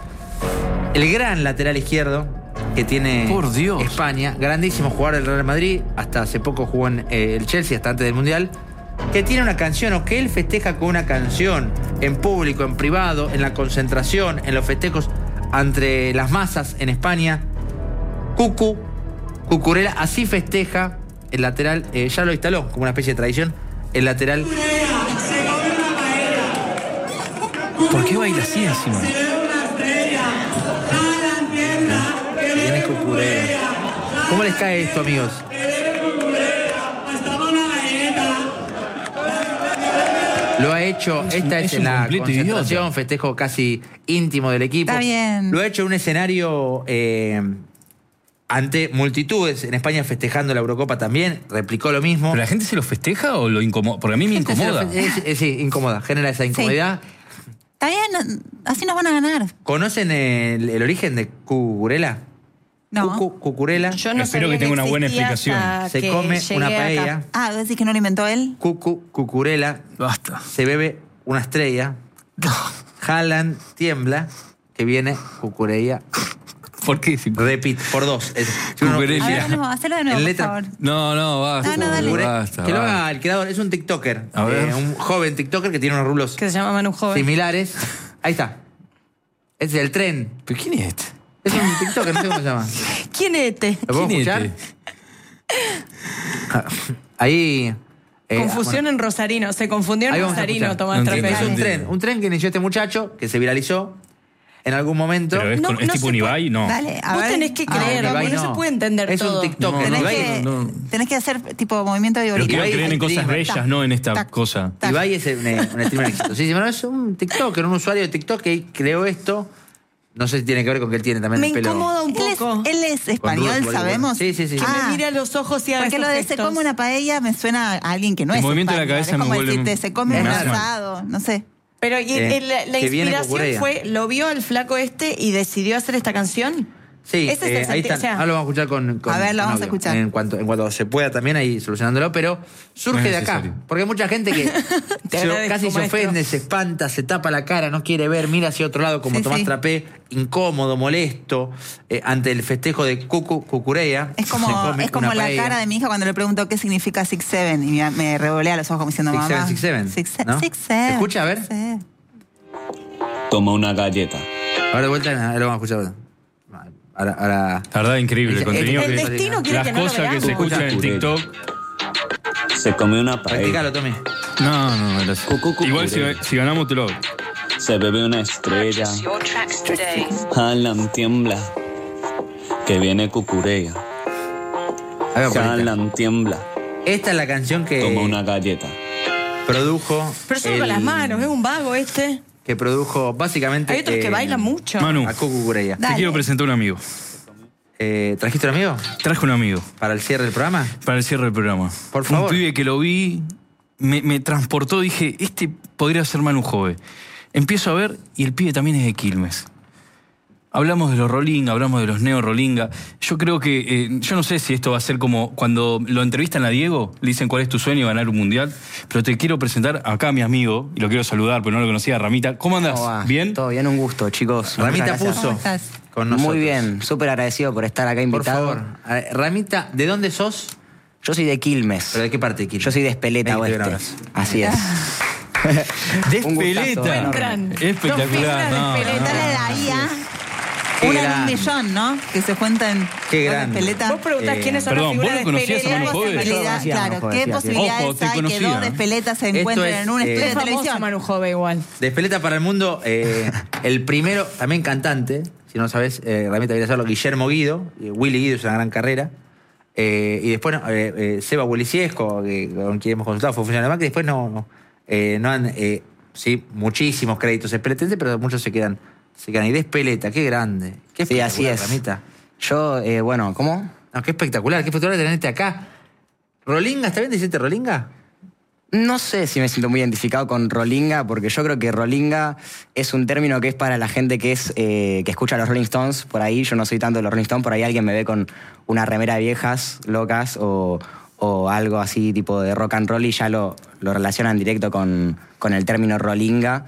A: el gran lateral izquierdo que tiene
E: Por Dios.
A: España, grandísimo jugador del Real Madrid, hasta hace poco jugó en eh, el Chelsea, hasta antes del Mundial, que tiene una canción, o que él festeja con una canción, en público, en privado, en la concentración, en los festejos entre las masas en España. Cucu, Cucurella, así festeja el lateral, eh, ya lo instaló como una especie de tradición, el lateral.
E: ¿Por qué baila así encima?
A: Viene Cucurella. ¿Cómo les cae esto, amigos? Lo ha hecho,
E: Es un-
A: esta
E: es
A: es,
E: un
A: la
E: completo
A: concentración,
E: idiota.
A: festejo casi íntimo del equipo.
D: Está bien.
A: Lo ha hecho en un escenario eh, ante multitudes. En España festejando la Eurocopa también, replicó lo mismo.
E: ¿Pero la gente se lo festeja o lo incomoda? Porque a mí me
A: Gente se lo
E: incomoda.
A: fe- es- es- sí, incomoda, genera esa incomodidad.
D: Está bien, así nos van a ganar.
A: ¿Conocen el, el origen de Cucurella?
D: No.
A: Cucu- Cucurella.
C: Yo no
E: Espero
C: sabía
E: que tenga una buena
C: existía
E: explicación.
C: hasta
A: Se
C: que
A: come
C: llegué
A: una
C: acá.
A: paella.
D: Ah, ¿vos decís que no lo inventó él?
A: Cucu, Cucurella.
E: Basta.
A: Se bebe una estrella. Haaland tiembla. Que viene Cucurella.
E: ¿Por qué? Si-
A: Repite, por dos. Es- si uno-
E: Cucurella.
D: A ver, de nuevo, hacelo de nuevo,
A: En
D: por
A: letra-
D: favor.
E: No, no, basta.
D: No, no, dale.
A: Cucure-
E: Basta,
A: que lo
E: basta.
A: haga el creador. Es un TikToker.
E: A ver.
A: Eh, un joven TikToker que tiene unos rulos
C: Que se llama Manu Joven.
A: similares. Ahí está. Este es el tren.
E: ¿Pero quién es este?
A: Es un TikToker, no sé cómo se llama.
C: ¿Quién es este?
A: ¿Lo podemos
E: ¿Quién es
A: escuchar?
E: este?
A: Ahí. eh,
C: Confusión
A: bueno,
C: en Rosarino. Se confundió
A: ahí
C: en
A: vamos a
C: Rosarino,
A: escuchar.
C: Tomás
E: No
C: Trapero.
A: Es un
E: entiendo.
A: tren, un tren que inició este muchacho, que se viralizó en algún momento.
E: ¿Pero es,
C: No,
E: con- es
C: no
E: tipo
C: se
E: un Ibai?
C: puede-
E: No.
D: Dale, a
C: Vos
D: ver.
C: tenés que
D: A ver,
C: creerlo,
A: Ibai
C: porque no
A: no.
C: se puede entender
A: Es un
C: todo.
A: TikToker.
E: No,
D: Tenés,
E: no,
D: que,
E: no, no.
D: tenés que hacer tipo movimiento de
E: Pero
D: viborita.
E: quiero
A: Ibai
E: creer
A: es
E: en cosas
A: streamer.
E: bellas,
D: Tac,
E: no en esta
D: tac.
E: cosa.
D: Tac.
A: Ibai es un, eh, un streamer exitosísimo. No, es un TikToker, un usuario de TikTok que creó esto. No sé si tiene que ver con que él tiene también
C: Me
A: el pelo.
C: incomoda un
D: Él es,
C: poco.
D: él es español,
A: rulos,
D: ¿sabemos?
A: sí, sí, sí.
C: Que
D: Ah,
C: me mire a los ojos y haga
D: porque
C: esos
D: lo de se
C: gestos.
D: come una paella me suena a alguien que no
E: El
D: es
E: movimiento de la
D: español.
E: cabeza
D: es como
E: me vuelve-
D: decirte, se come
A: me
D: un
A: hace mal.
D: asado, no sé.
C: Pero ¿y
A: Eh,
C: el- la, la
A: que viene
C: inspiración
A: Cucurella.
C: fue, lo vio al flaco este y decidió hacer esta canción?
A: Sí,
C: Ese es el
A: eh, ahí
C: sentido,
A: está.
C: o sea-
A: Ahora lo vamos a escuchar con, con-
D: A ver, lo
A: con
D: vamos a
A: audio.
D: escuchar.
A: En cuanto, en cuanto se pueda también ahí solucionándolo, pero surge
E: No es
A: de acá.
E: necesario.
A: Porque hay mucha gente que
C: Te
A: se-
C: agradezco,
A: casi se
C: maestro.
A: ofende, se espanta, se tapa la cara, no quiere ver, mira hacia otro lado como
D: Sí,
A: Tomás
D: sí.
A: Trapé, incómodo, molesto, eh, ante el festejo de Cucu, Cucurella.
D: Es
A: Se
D: como,
A: come
D: es como
A: una
D: la
A: paella.
D: cara de mi hija cuando le preguntó qué significa six seven y me, me revolea los ojos como diciendo
A: Six
D: mamá.
A: seven, six seven,
D: Six, se-
A: ¿no?
D: six seven.
A: ¿Se escucha? A ver.
D: Sí.
F: Toma una galleta.
A: Ahora de vuelta, ahora lo vamos a escuchar. Ahora, ahora-
E: La verdad, increíble el
A: El-
E: contenido.
C: el
E: que-
C: destino quiere
E: las
C: que no lo
E: cosas que se
C: veamos.
E: escuchan en
F: Cucurella.
E: TikTok.
F: Se come una paella.
A: Practícalo, Tommy.
E: No, no, gracias.
F: Cucu, cucu,
E: Igual si,
F: cucurella.
E: si ganamos te lo hago.
F: Se bebe una estrella. Haaland tiembla. Que viene Cucurella.
A: Ahí A ver,
F: Calan tiembla
A: esta es la canción que
F: como una galleta.
A: produjo.
C: Pero solo con
A: el-
C: las manos, es un vago este.
A: Que produjo básicamente.
C: Hay otros que
A: eh,
C: bailan mucho.
E: Manu,
A: A Cucu Cureya.
E: te quiero presentar un amigo.
A: Eh, ¿Trajiste un amigo
E: Traje un amigo
A: para el cierre del programa?
E: para el cierre del programa.
A: Por favor.
E: Un pibe que lo vi, me, me transportó, dije, este podría ser Manu Jove. Empiezo a ver y el pibe también es de Quilmes. Hablamos de los Rolinga, hablamos de los Neo Rolinga. Yo creo que, eh, yo no sé si esto va a ser como cuando lo entrevistan a Diego, le dicen cuál es tu sueño, ganar un mundial, pero te quiero presentar acá a mi amigo, y lo quiero saludar, porque no lo conocía, Ramita. ¿Cómo andás?
G: ¿Cómo va?
E: ¿Bien?
G: Todo bien, un gusto, chicos.
A: Ramita
G: Muchas gracias.
A: puso
D: ¿Cómo estás?
A: con nosotros.
G: Muy bien, súper agradecido por estar acá
A: Por
G: invitado.
A: favor. A ver, Ramita, ¿de dónde sos?
G: Yo soy de Quilmes.
A: ¿Pero de qué parte de Quilmes?
G: Yo soy de Espeleta
A: Ven que te doy un
G: Oeste.
A: abrazo.
G: Así es.
E: De
G: Un gustazo,
E: Espeleta.
G: enorme.
C: Gran.
E: Espectacular.
C: Dos figuras de
E: no,
C: Espeleta.
E: no.
D: Dale a la I A.
A: Qué
D: Una en un
A: grande.
D: millón, ¿no? Que se cuentan.
A: Qué
D: con
A: grande.
D: Espeleta.
C: Vos preguntás
A: Eh,
C: quiénes son
E: perdón,
C: las
E: ¿vos
C: figuras
E: lo
C: de
E: conocías a
C: Espeleta.
E: Manu Jove?
D: Posibilidad-
G: Conocía a
D: claro,
G: Manu Jove,
D: ¿qué
G: sí, así es.
D: posibilidades
E: Ojo, te
D: hay que
E: conocía,
D: dos
E: ¿eh?
D: de Espeleta se
A: Esto
D: encuentren
A: es,
D: en un
A: eh,
D: estudio
C: Es
D: de
C: famoso
D: televisión?
C: Manu Jove igual.
A: De Espeleta para el Mundo, eh, el primero, también cantante, si no lo sabes, eh, Ramita viene a hacerlo, Guillermo Guido, eh, Willy Guido es una gran carrera. Eh, y después, no, eh, eh, Seba Wiliciesco, que, con quien hemos consultado, fue funcionario de Macri, después no, no, eh, no han, eh, sí, muchísimos créditos espeletenses, pero muchos se quedan, se quedan ahí. De Espeleta, qué grande. Qué
G: Sí, así
A: espectacular,
G: es.
A: Ramita.
G: Yo, eh, bueno, ¿cómo?
A: No, qué espectacular, qué espectacular tenerte acá. ¿Rolinga? ¿Está bien decirte Rolinga?
G: No sé si me siento muy identificado con Rolinga, porque yo creo que Rolinga es un término que es para la gente que es eh, que escucha a los Rolling Stones. Por ahí yo no soy tanto de los Rolling Stones, por ahí alguien me ve con una remera de viejas locas o, o algo así tipo de rock and roll y ya lo, lo relacionan directo con, con el término Rolinga.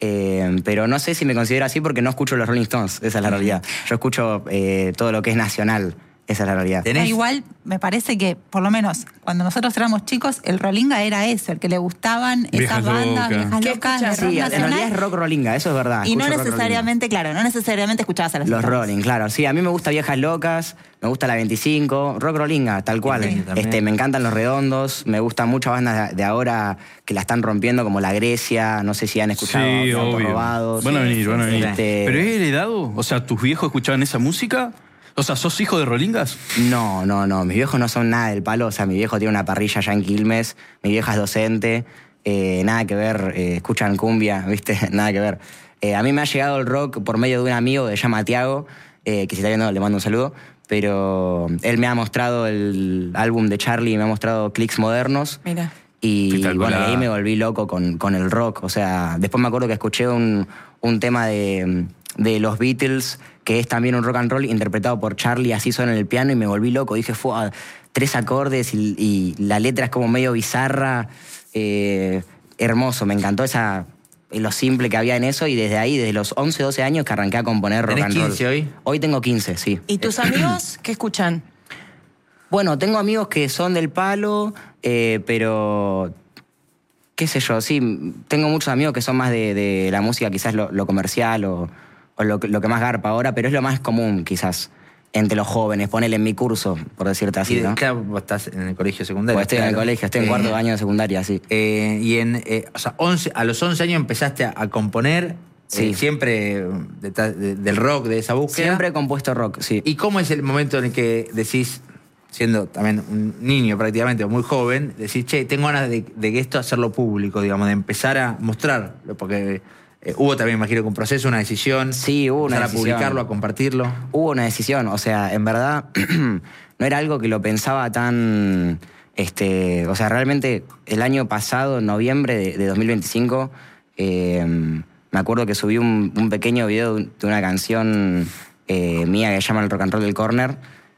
G: Eh, pero no sé si me considero así porque no escucho los Rolling Stones, esa es la realidad. Yo escucho eh, todo lo que es nacional, esa es la realidad.
A: ¿Tenés?
D: No, igual me parece que, por lo menos, cuando nosotros éramos chicos, el Rolinga era eso, el que le gustaban
E: Viejas
D: esas bandas,
E: locas.
D: viejas
C: ¿Qué
D: locas, de
C: escuchas?
D: rock
G: Sí, en
D: nacional.
G: realidad es rock Rolinga, eso es verdad.
D: Y no
G: escucho rock
D: necesariamente, claro, no necesariamente escuchabas a los
G: Los
D: Stones.
G: Rolling, claro. Sí, a mí me gusta Viejas Locas, me gusta la veinticinco, rock rollinga, tal cual.
A: Sí, también.
G: este, me encantan Los Redondos, me gustan muchas bandas de, de ahora que la están rompiendo, como La Grecia, no sé si han escuchado
E: Sí,
G: Autos
E: obvio.
G: Robados.
E: Van a venir, van a venir.
G: Este,
E: ¿Pero es heredado? O sea, ¿tus viejos escuchaban esa música? O sea, ¿sos hijo de Rolingas?
G: No, no, no, mis viejos no son nada del palo, o sea, mi viejo tiene una parrilla allá en Quilmes, mi vieja es docente, eh, nada que ver, eh, escuchan cumbia, ¿viste? Nada que ver. Eh, a mí me ha llegado el rock por medio de un amigo que se llama Tiago, eh, que si está viendo le mando un saludo, pero él me ha mostrado el álbum de Charlie, me ha mostrado clics modernos.
C: Mira.
G: Y
E: Espectacular.
G: bueno, y ahí me volví loco con, con el rock. O sea, después me acuerdo que escuché un, un tema de, de los Beatles, que es también un rock and roll interpretado por Charlie, así suena en el piano, y me volví loco. Dije, fue tres acordes y, y la letra es como medio bizarra. Eh, hermoso, me encantó esa, lo simple que había en eso, y desde ahí, desde los once, doce años que arranqué a componer rock
A: ¿Tenés
G: and roll.
A: quince hoy?
G: Hoy tengo quince, sí.
C: ¿Y tus amigos qué escuchan?
G: Bueno, tengo amigos que son del palo, eh, pero qué sé yo, sí, tengo muchos amigos que son más de, de la música, quizás lo, lo comercial o, o lo, lo que más garpa ahora, pero es lo más común quizás entre los jóvenes, ponele en mi curso, por decirte
A: Y
G: así,
A: de-
G: ¿no?
A: claro, vos estás en el colegio secundario.
G: Pues estoy en el
A: claro.
G: colegio, estoy en
A: Eh,
G: cuarto año de secundaria, sí.
A: eh, y en, eh, o sea, once, a los once años empezaste a, a componer,
G: Sí.
A: eh, siempre detrás de- del rock, de esa búsqueda.
G: Siempre he compuesto rock, sí.
A: ¿Y cómo es el momento en el que decís, siendo también un niño prácticamente, o muy joven, decís, che, tengo ganas de, de que esto hacerlo público, digamos, de empezar a mostrarlo? Porque eh, hubo también, imagino, que un proceso, una decisión.
G: Sí, hubo una
A: empezar
G: decisión.
A: a publicarlo, a compartirlo.
G: Hubo una decisión, o sea, en verdad no era algo que lo pensaba tan, este, o sea, realmente el año pasado, en noviembre de, de dos mil veinticinco, eh, me acuerdo que subí un, un pequeño video de una canción eh, mía que se llama El Rock and Roll del Corner,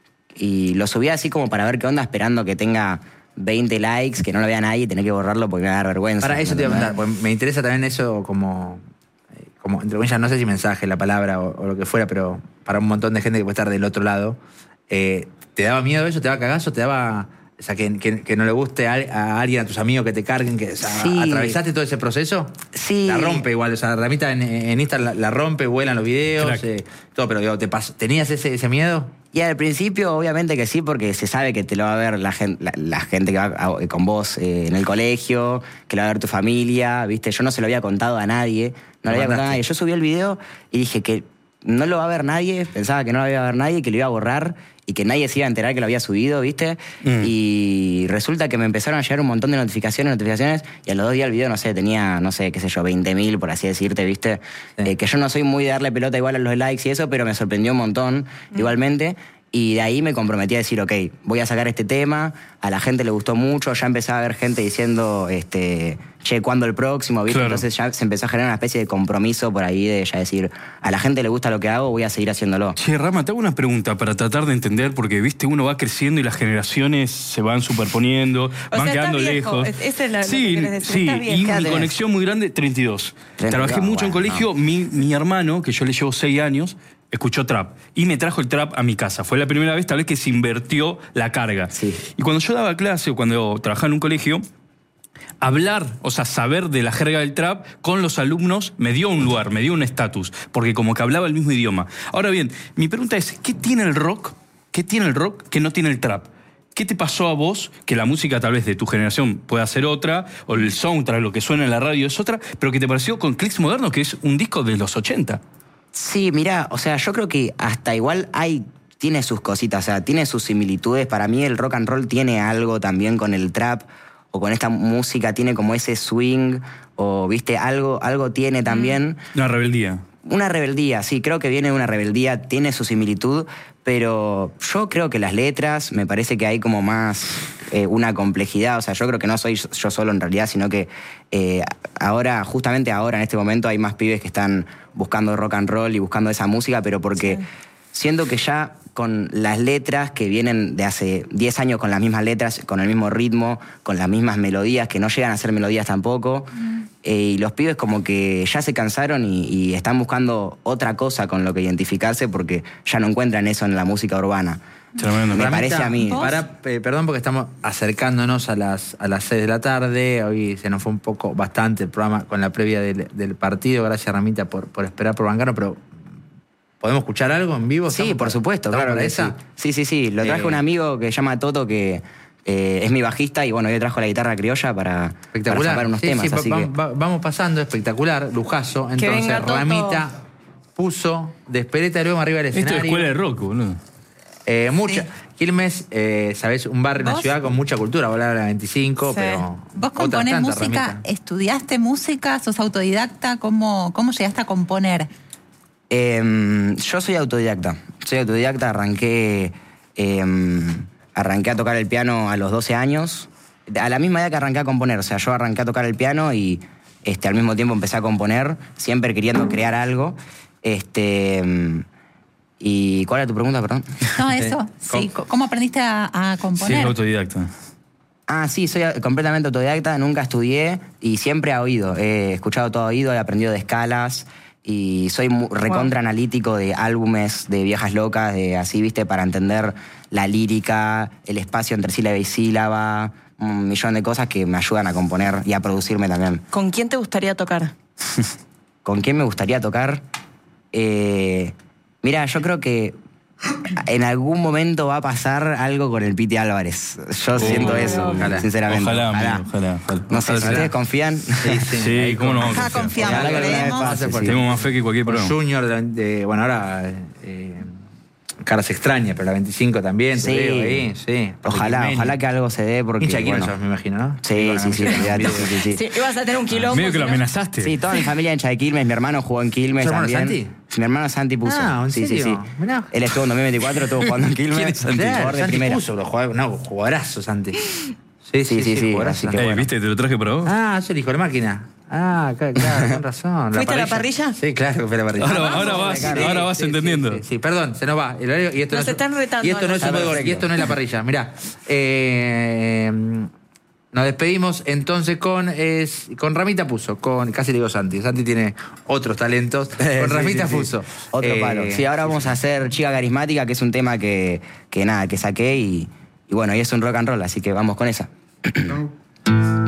G: y lo subí así como para ver qué onda, esperando que tenga veinte likes, que no lo vea nadie y tener que borrarlo porque me va a dar vergüenza.
A: Para eso te iba a
G: ¿entendés?
A: preguntar, porque me interesa también eso como, eh, como entre comillas, no sé si mensaje, la palabra o, o lo que fuera, pero para un montón de gente que puede estar del otro lado, eh, ¿te daba miedo eso? ¿Te daba cagazo? ¿Te daba, o sea, que, que- que no le guste a, a alguien, a tus amigos que te carguen? Que, o sea,
G: Sí.
A: ¿atravesaste todo ese proceso?
G: Sí.
A: La rompe igual, o sea, Ramita en, en Instagram la, la rompe, vuelan los videos,
E: Crack.
A: eh, todo, pero digo, ¿te pasó- ¿tenías ese, ese miedo?
G: Y al principio, obviamente que sí, porque se sabe que te lo va a ver la gente, la, la gente que va a- con vos eh, en el colegio, que lo va a ver tu familia, ¿viste? Yo no se lo había contado a nadie, no
A: Lo
G: lo había contado a
A: mandaste.
G: nadie. Yo subí el video y dije que no lo va a ver nadie, pensaba que no lo iba a ver nadie, que lo iba a borrar y que nadie se iba a enterar que lo había subido, ¿viste? Mm. Y resulta que me empezaron a llegar un montón de notificaciones, notificaciones, y a los dos días el video, no sé, tenía, no sé, qué sé yo, veinte mil, por así decirte, ¿viste? Sí. Eh, que yo no soy muy de darle pelota igual a los likes y eso, pero me sorprendió un montón, mm. igualmente. Y de ahí me comprometí a decir, ok, voy a sacar este tema, a la gente le gustó mucho, ya empezaba a haber gente diciendo, este, che, ¿cuándo el próximo? ¿Viste? Claro. Entonces ya se empezó a generar una especie de compromiso por ahí de ya decir, a la gente le gusta lo que hago, voy a seguir haciéndolo.
E: Che, Rama, te hago una pregunta para tratar de entender, porque, viste, uno va creciendo y las generaciones se van superponiendo,
C: o
E: van
C: sea,
E: quedando
C: viejo.
E: lejos.
C: Esa es la,
E: sí,
C: lo que decir.
E: sí,
C: Estás
E: y
C: viejo.
E: mi conexión muy grande, treinta y dos.
G: treinta y dos,
E: Trabajé mucho
G: bueno,
E: en colegio,
G: no.
E: mi, mi hermano, que yo le llevo seis años, escuchó trap y me trajo el trap a mi casa. Fue la primera vez tal vez que se invirtió la carga.
G: Sí.
E: Y cuando yo daba clase o cuando trabajaba en un colegio, hablar, o sea, saber de la jerga del trap con los alumnos me dio un lugar, me dio un estatus, porque como que hablaba el mismo idioma. Ahora bien, mi pregunta es, ¿qué tiene el rock? ¿Qué tiene el rock que no tiene el trap? ¿Qué te pasó a vos? Que la música tal vez de tu generación pueda ser otra, o el soundtrack, lo que suena en la radio es otra, pero que te pareció con Clicks Modernos, que es un disco de los ochenta.
G: Sí, mirá, o sea, yo creo que hasta igual hay, tiene sus cositas, o sea, tiene sus similitudes. Para mí el rock and roll tiene algo también con el trap, o con esta música, tiene como ese swing, o, viste, algo, algo tiene también.
E: Una rebeldía.
G: Una rebeldía, sí, creo que viene de una rebeldía, tiene su similitud, pero yo creo que las letras, me parece que hay como más eh, una complejidad, o sea, yo creo que no soy yo solo en realidad, sino que eh, ahora, justamente ahora, en este momento, hay más pibes que están buscando rock and roll y buscando esa música, pero porque sí. Siento que ya con las letras que vienen de hace diez años con las mismas letras, con el mismo ritmo, con las mismas melodías, que no llegan a ser melodías tampoco, mm. eh, y los pibes como que ya se cansaron y, y están buscando otra cosa con lo que identificarse porque ya no encuentran eso en la música urbana.
E: Tremendo.
G: Me
A: Ramita,
G: parece a mí.
A: Para, eh, perdón porque estamos acercándonos a las, a las seis de la tarde. Hoy se nos fue un poco bastante el programa con la previa del, del partido. Gracias, Ramita, por, por esperar por bancarnos, pero ¿podemos escuchar algo en vivo?
G: Sí, por
A: para,
G: supuesto, claro que
A: esa?
G: sí. Sí, sí, sí. Lo traje eh, un amigo que se llama Toto, que eh, es mi bajista, y bueno, yo trajo la guitarra criolla para, para sacar unos
A: sí,
G: temas.
A: Sí,
G: así
A: va,
G: que...
A: va, vamos pasando, espectacular, lujazo. Entonces, Ramita puso de Espereta luego arriba del escenario.
E: Esto es escuela de rock, boludo.
A: Eh, mucha.
D: Sí.
A: Quilmes, eh, sabés, un barrio, una ciudad con mucha cultura, vos hablas de la veinticinco, sí. Pero.
D: ¿Vos componés tantas, música? Ramita. ¿Estudiaste música? ¿Sos autodidacta? ¿Cómo, cómo llegaste a componer?
G: Eh, yo soy autodidacta. Soy autodidacta, arranqué, eh, arranqué a tocar el piano a los doce años. A la misma edad que arranqué a componer. O sea, yo arranqué a tocar el piano y este, al mismo tiempo empecé a componer, siempre queriendo crear algo. Este. ¿Y cuál era tu pregunta, perdón?
D: No, eso, sí. ¿Cómo aprendiste a, a componer?
E: Sí, autodidacta.
G: Ah, sí, soy completamente autodidacta, nunca estudié y siempre a oído. He escuchado todo a oído, he aprendido de escalas y soy recontra analítico de álbumes, de viejas locas, de así, viste, para entender la lírica, el espacio entre sílaba y sílaba, un millón de cosas que me ayudan a componer y a producirme también.
C: ¿Con quién te gustaría tocar?
G: ¿Con quién me gustaría tocar? Eh... Mira, yo creo que en algún momento va a pasar algo con el Piti Álvarez. Yo oh, siento eso, ojalá. sinceramente.
E: Ojalá, ojalá. Amigo, ojalá, ojalá.
G: No sé,
E: ojalá.
G: si ustedes confían.
E: Sí, sí, sí cómo no.
D: Acá confiamos,
G: ojalá
D: creemos.
G: Que
E: sí. Tenemos más fe que cualquier programa.
A: Junior, de, de, bueno, ahora eh, caras extrañas, pero la veinticinco también,
G: sí.
A: te veo ahí, sí.
G: Ojalá, ojalá que algo se dé porque,
A: hincha de
G: bueno.
A: Quilmes, me imagino, ¿no?
G: Sí, sí, sí, olvidate, sí, sí, sí.
C: Sí, ibas a tener un quilombo.
E: Medio que lo
C: si no...
E: amenazaste.
G: Sí, toda mi familia hincha de Quilmes, mi hermano jugó en Quilmes
A: ¿Tu hermano
G: también.
A: Santi?
G: Mi hermano Santi puso.
A: Ah, ¿en
G: sí,
A: serio?
G: sí, sí.
A: Mirá.
G: Él estuvo en dos mil veinticuatro, estuvo jugando en Quilmes.
E: ¿Quién es Santi?
A: Claro,
G: Jugador de
A: Santi
G: primera.
A: puso, pero jugador, no, jugadorazo, Santi. Sí,
G: Sí, sí, sí,
A: jugadorazo,
G: así que
A: Santi.
E: Eh,
G: bueno.
E: ¿Viste? Te lo traje para vos.
A: Ah, soy el hijo de máquina. Ah, claro, con razón.
C: ¿Fuiste a la parrilla?
A: Sí, claro que fui a la parrilla.
E: Ahora, ahora vas,
A: Sí,
E: ahora vas
A: sí,
E: entendiendo.
A: Sí, sí, sí, perdón, se nos va. El horario, y esto
C: Nos
A: no,
C: están retando
A: Y esto
C: a
A: no es un
G: nosotros.
A: gol, y esto no es la parrilla. Mirá, eh, nos despedimos entonces con es, con Ramita Puso, con casi le digo Santi. Santi tiene otros talentos. Con Ramita
G: Sí, sí, sí.
A: Puso.
G: Otro
A: Eh,
G: palo. Sí, ahora vamos a hacer Chica Carismática, que es un tema que, que nada, que saqué y, y bueno, y es un rock and roll, así que vamos con esa.